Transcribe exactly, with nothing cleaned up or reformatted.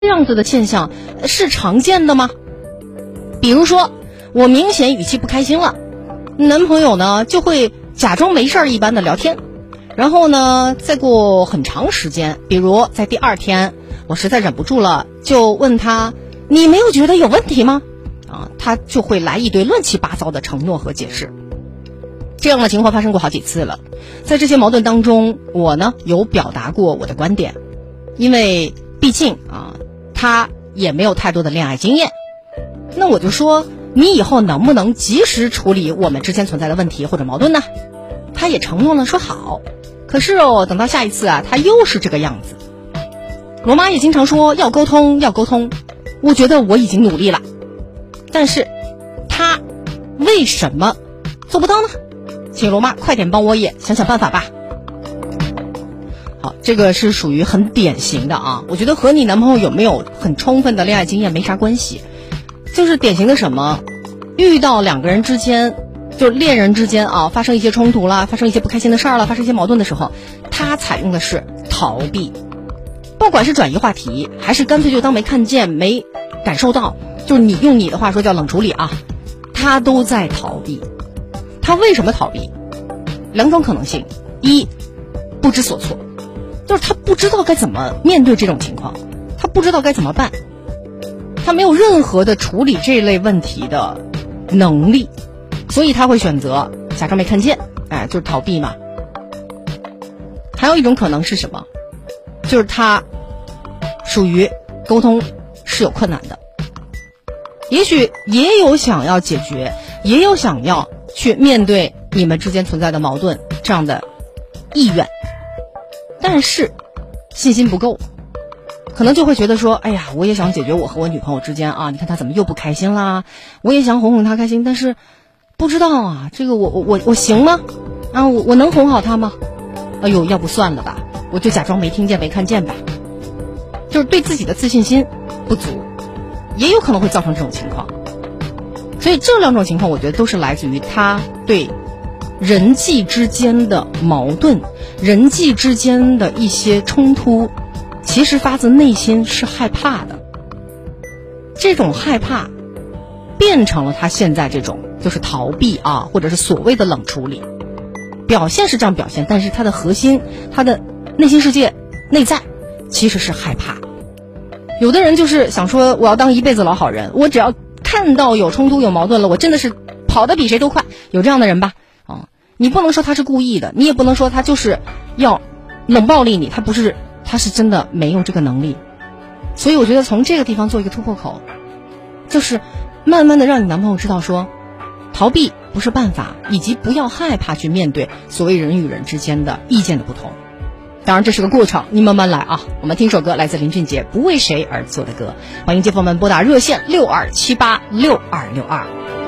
这样子的现象是常见的吗？比如说，我明显语气不开心了，男朋友呢就会假装没事儿一般的聊天，然后呢再过很长时间，比如在第二天，我实在忍不住了，就问他，你没有觉得有问题吗？啊，他就会来一堆乱七八糟的承诺和解释。这样的情况发生过好几次了，在这些矛盾当中，我呢有表达过我的观点，因为毕竟啊，他也没有太多的恋爱经验，那我就说，你以后能不能及时处理我们之间存在的问题或者矛盾呢？他也承诺了说好，可是哦，等到下一次啊，他又是这个样子。罗妈也经常说要沟通要沟通，我觉得我已经努力了，但是他为什么做不到呢？请罗妈快点帮我也想想办法吧。好，这个是属于很典型的啊，我觉得和你男朋友有没有很充分的恋爱经验没啥关系，就是典型的什么，遇到两个人之间，就是恋人之间啊，发生一些冲突啦，发生一些不开心的事儿啦，发生一些矛盾的时候，他采用的是逃避，不管是转移话题，还是干脆就当没看见没感受到，就是你用你的话说叫冷处理啊，他都在逃避。他为什么逃避？两种可能性，一，不知所措，就是他不知道该怎么面对这种情况，他不知道该怎么办，他没有任何的处理这类问题的能力，所以他会选择假装没看见，哎，就是逃避嘛。还有一种可能是什么？就是他属于沟通是有困难的，也许也有想要解决，也有想要去面对你们之间存在的矛盾这样的意愿，但是信心不够，可能就会觉得说，哎呀，我也想解决我和我女朋友之间啊，你看她怎么又不开心啦，我也想哄哄她开心，但是不知道啊，这个我我我我行吗？啊，我我能哄好她吗？哎呦，要不算了吧，我就假装没听见没看见吧。就是对自己的自信心不足，也有可能会造成这种情况。所以这两种情况我觉得都是来自于他对人际之间的矛盾，人际之间的一些冲突，其实发自内心是害怕的。这种害怕变成了他现在这种就是逃避啊，或者是所谓的冷处理，表现是这样表现，但是他的核心，他的内心世界内在其实是害怕。有的人就是想说，我要当一辈子老好人，我只要看到有冲突有矛盾了，我真的是跑得比谁都快，有这样的人吧？啊，你不能说他是故意的，你也不能说他就是要冷暴力你，他不是，他是真的没有这个能力。所以我觉得从这个地方做一个突破口，就是慢慢的让你男朋友知道说，逃避不是办法，以及不要害怕去面对所谓人与人之间的意见的不同。当然这是个过程，你慢慢来啊。我们听首歌，来自林俊杰《不为谁而作的歌》，欢迎街坊们拨打热线六二七八六二六二。